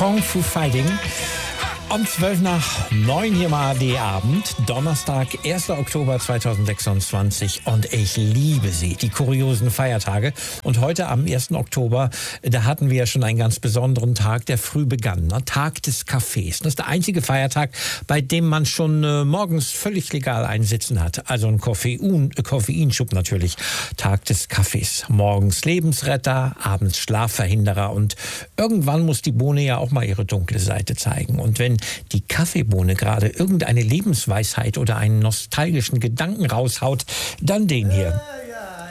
Kung Fu Fighting. Um 8:12 hier mal die Abend, Donnerstag, 1. Oktober 2026 und ich liebe sie, die kuriosen Feiertage. Und heute am 1. Oktober, da hatten wir ja schon einen ganz besonderen Tag, der früh begann, ne? Tag des Kaffees. Das ist der einzige Feiertag, bei dem man schon morgens völlig legal einsitzen hat. Also ein Koffeinschub natürlich. Tag des Kaffees. Morgens Lebensretter, abends Schlafverhinderer und irgendwann muss die Bohne ja auch mal ihre dunkle Seite zeigen. Und wenn die Kaffeebohne gerade irgendeine Lebensweisheit oder einen nostalgischen Gedanken raushaut, dann den hier.